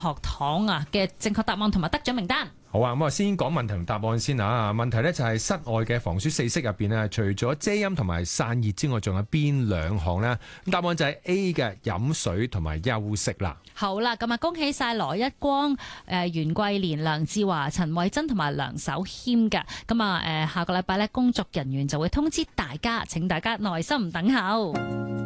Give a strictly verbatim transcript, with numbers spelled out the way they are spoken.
學堂啊嘅正確答案同埋得獎名單。 好啊，咁啊先講問題同答案先啊。問題呢就係室外嘅防暑四式入邊呢，除咗遮陰同埋散熱之外，仲有邊兩項呢？咁答案就係 A 嘅飲水同埋休息啦。 好啦，咁啊恭喜晒羅一光、誒、呃、袁桂蓮、梁志華、陳慧珍同埋梁守謙嘅。咁啊誒下個禮拜咧，工作人員就會通知大家，請大家耐心等候。